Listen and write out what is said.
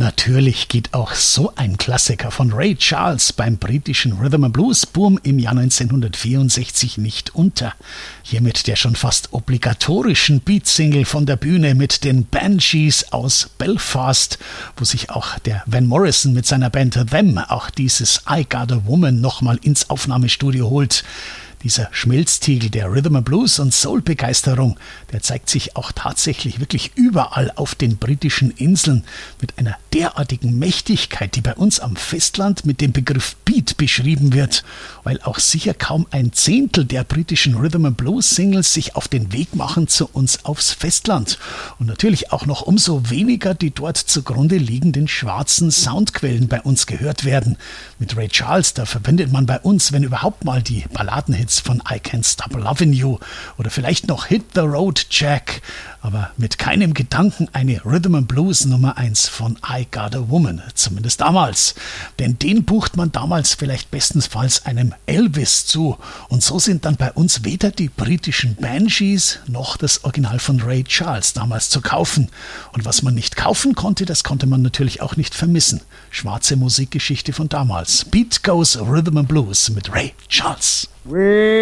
Natürlich geht auch so ein Klassiker von Ray Charles beim britischen Rhythm and Blues Boom im Jahr 1964 nicht unter. Hier mit der schon fast obligatorischen Beat-Single von der Bühne mit den Banshees aus Belfast, wo sich auch der Van Morrison mit seiner Band Them auch dieses I Got a Woman nochmal ins Aufnahmestudio holt. Dieser Schmelztiegel der Rhythm and Blues und Soul-Begeisterung, der zeigt sich auch tatsächlich wirklich überall auf den britischen Inseln mit einer derartigen Mächtigkeit, die bei uns am Festland mit dem Begriff Beat beschrieben wird, weil auch sicher kaum ein Zehntel der britischen Rhythm and Blues Singles sich auf den Weg machen zu uns aufs Festland und natürlich auch noch umso weniger die dort zugrunde liegenden schwarzen Soundquellen bei uns gehört werden. Mit Ray Charles, da verbindet man bei uns, wenn überhaupt mal, die Balladenhits von I Can't Stop Lovin' You oder vielleicht noch Hit the Road Jack, aber mit keinem Gedanken eine Rhythm and Blues Nummer 1 von I Got a Woman, zumindest damals. Denn den bucht man damals vielleicht bestensfalls einem Elvis zu und so sind dann bei uns weder die britischen Banshees noch das Original von Ray Charles damals zu kaufen. Und was man nicht kaufen konnte, das konnte man natürlich auch nicht vermissen. Schwarze Musikgeschichte von damals. Beat Goes Rhythm and Blues mit Ray Charles.